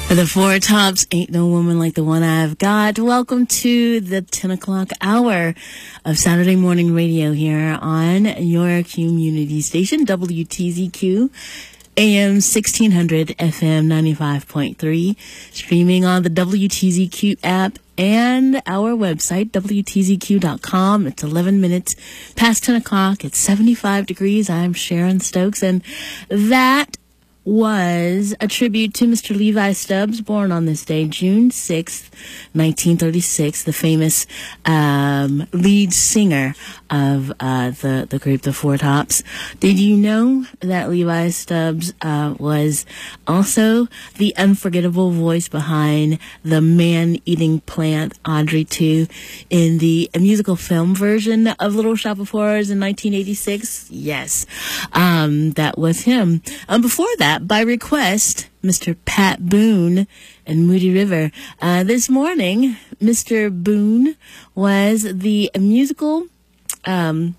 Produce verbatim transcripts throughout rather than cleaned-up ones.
The Four Tops, Ain't No Woman Like the One I've Got. Welcome to the ten o'clock hour of Saturday morning radio here on your community station, W T Z Q, A M sixteen hundred, F M ninety-five point three, streaming on the W T Z Q app and our website, W T Z Q dot com. It's eleven minutes past ten o'clock. It's seventy-five degrees. I'm Sharon Stokes, and that was a tribute to Mister Levi Stubbs, born on this day, June sixth, nineteen thirty-six, the famous um, lead singer of uh, the, the group The Four Tops. Did you know that Levi Stubbs uh, was also the unforgettable voice behind the man-eating plant Audrey two in the musical film version of Little Shop of Horrors in nineteen eighty-six? Yes, um, that was him. Um, before that, by request, Mister Pat Boone and Moody River. Uh, this morning, Mister Boone was the musical um,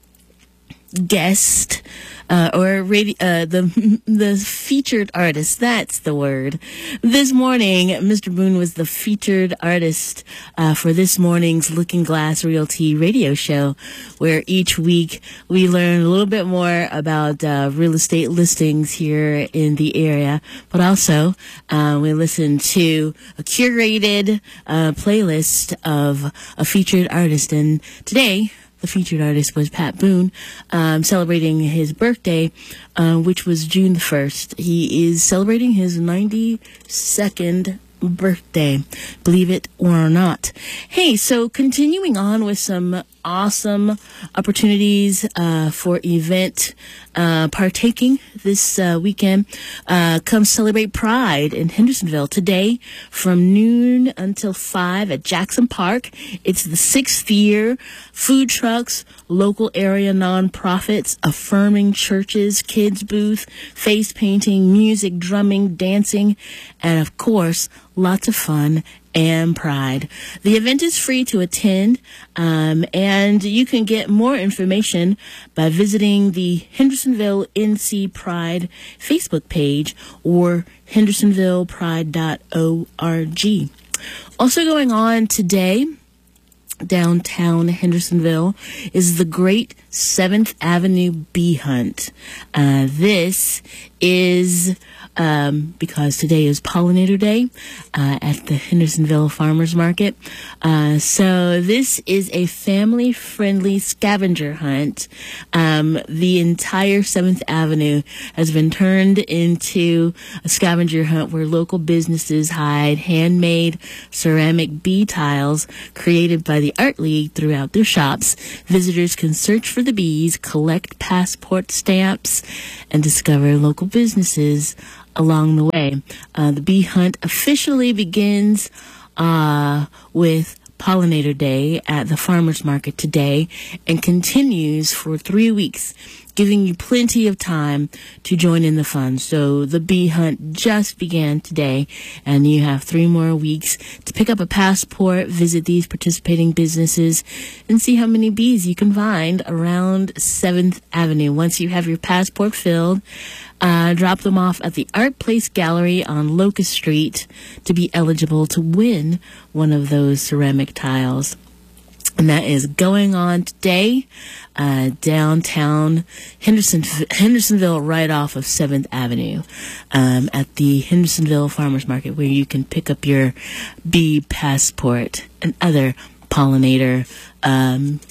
guest uh, or radio, uh, the the featured artist. That's the word. This morning, Mister Boone was the featured artist uh, for this morning's Looking Glass Realty radio show, where each week we learn a little bit more about uh, real estate listings here in the area, but also uh, we listen to a curated uh, playlist of a featured artist. And today, the featured artist was Pat Boone, um, celebrating his birthday, uh, which was June the first. He is celebrating his ninety-second birthday, believe it or not. Hey, so continuing on with some awesome opportunities uh, for event uh, partaking this uh, weekend. Uh, come celebrate Pride in Hendersonville today from noon until five at Jackson Park. It's the sixth year. Food trucks, local area nonprofits, affirming churches, kids booth, face painting, music, drumming, dancing, and of course, lots of fun and pride. The event is free to attend, um, and you can get more information by visiting the Hendersonville N C Pride Facebook page or hendersonville pride dot org. Also going on today, downtown Hendersonville, is the Great seventh Avenue Bee Hunt. Uh, this is um, because today is Pollinator Day uh, at the Hendersonville Farmers Market. Uh, so this is a family-friendly scavenger hunt. Um, the entire seventh Avenue has been turned into a scavenger hunt where local businesses hide handmade ceramic bee tiles created by the Art League throughout their shops. Visitors can search for the bees, collect passport stamps, and discover local businesses along the way. Uh, the bee hunt officially begins uh, with Pollinator Day at the Farmers Market today and continues for three weeks, giving you plenty of time to join in the fun. So the bee hunt just began today, and you have three more weeks to pick up a passport, visit these participating businesses, and see how many bees you can find around seventh Avenue. Once you have your passport filled, uh, drop them off at the Art Place Gallery on Locust Street to be eligible to win one of those ceramic tiles. And that is going on today, uh, downtown Henderson, Hendersonville, right off of seventh Avenue, um, at the Hendersonville Farmers Market, where you can pick up your bee passport and other pollinator, um,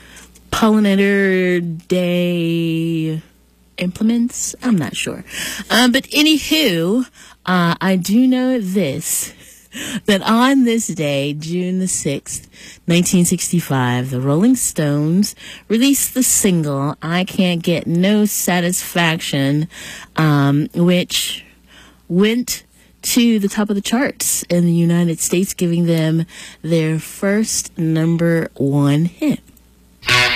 pollinator day implements. I'm not sure. Um, but anywho, uh, I do know this, that on this day, June the sixth, nineteen sixty-five, the Rolling Stones released the single I Can't Get No Satisfaction, um, which went to the top of the charts in the United States, giving them their first number one hit.